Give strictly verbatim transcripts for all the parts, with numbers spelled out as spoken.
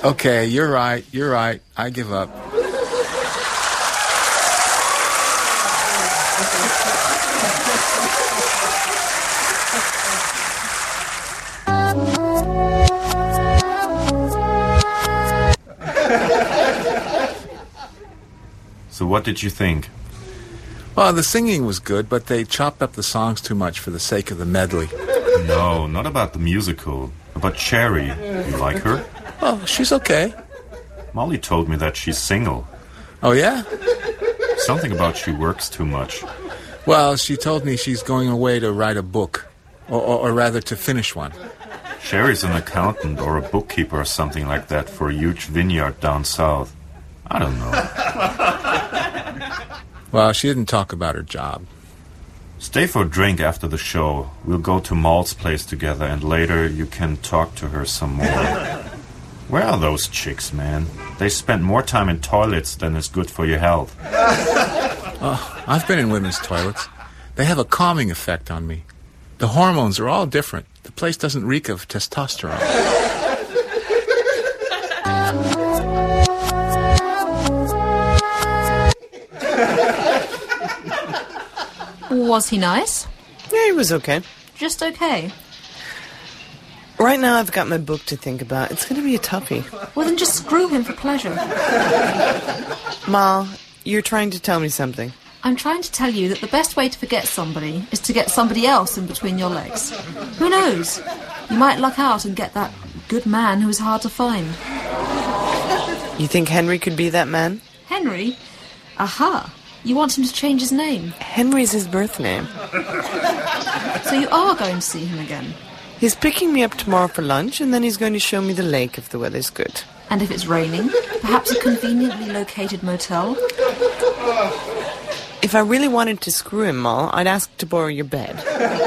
Okay, you're right, you're right. I give up. So what did you think? Well, the singing was good, but they chopped up the songs too much for the sake of the medley. No, not about the musical. About Sherry. You like her? Oh, she's okay. Molly told me that she's single. Oh, yeah? Something about she works too much. Well, she told me she's going away to write a book. Or, or, or rather, to finish one. Sherry's an accountant or a bookkeeper or something like that for a huge vineyard down south. I don't know. Well, she didn't talk about her job. Stay for a drink after the show. We'll go to Maul's place together, and later you can talk to her some more. Where are those chicks, man? They spend more time in toilets than is good for your health. Oh, I've been in women's toilets. They have a calming effect on me. The hormones are all different. The place doesn't reek of testosterone. Was he nice? Yeah, he was okay. Just okay? Right now I've got my book to think about. It's going to be a toughie. Well, then just screw him for pleasure. Ma, you're trying to tell me something. I'm trying to tell you that the best way to forget somebody is to get somebody else in between your legs. Who knows? You might luck out and get that good man who is hard to find. You think Henry could be that man? Henry? Aha! You want him to change his name? Henry's his birth name. So you are going to see him again? He's picking me up tomorrow for lunch, and then he's going to show me the lake if the weather's good. And if it's raining, perhaps a conveniently located motel? If I really wanted to screw him, Ma, I'd ask to borrow your bed.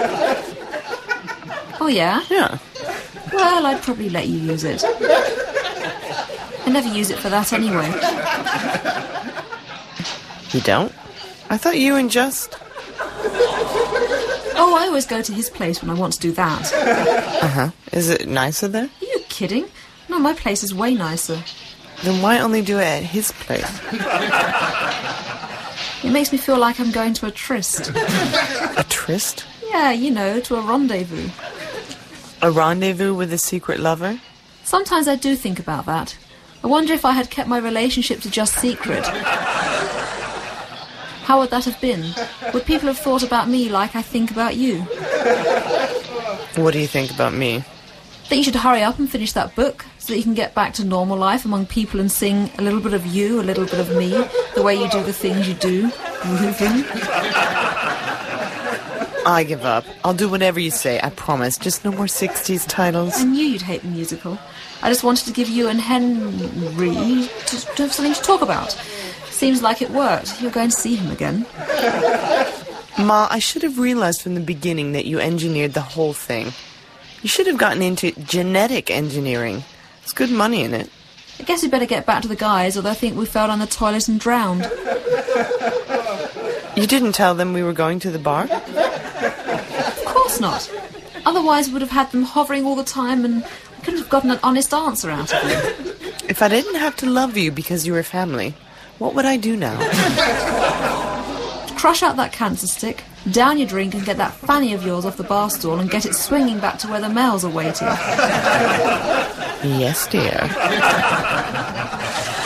Oh, yeah? Yeah. Well, I'd probably let you use it. I never use it for that anyway. You don't? I thought you and Just... Oh, I always go to his place when I want to do that. Uh-huh. Is it nicer there? Are you kidding? No, my place is way nicer. Then why only do it at his place? It makes me feel like I'm going to a tryst. A tryst? Yeah, you know, to a rendezvous. A rendezvous with a secret lover? Sometimes I do think about that. I wonder if I had kept my relationship to Just secret. How would that have been? Would people have thought about me like I think about you? What do you think about me? That you should hurry up and finish that book so that you can get back to normal life among people and sing a little bit of you, a little bit of me, the way you do the things you do. Moving. I give up. I'll do whatever you say, I promise. Just no more sixties titles. I knew you'd hate the musical. I just wanted to give you and Henry to, to have something to talk about. Seems like it worked. You're going to see him again. Ma, I should have realized from the beginning that you engineered the whole thing. You should have gotten into genetic engineering. There's good money in it. I guess we'd better get back to the guys, or they'll think we fell down the toilet and drowned. You didn't tell them we were going to the bar? Of course not. Otherwise we would have had them hovering all the time and we couldn't have gotten an honest answer out of them. If I didn't have to love you because you were family, what would I do now? Crush out that cancer stick, down your drink and get that fanny of yours off the bar stool and get it swinging back to where the males are waiting. Yes, dear.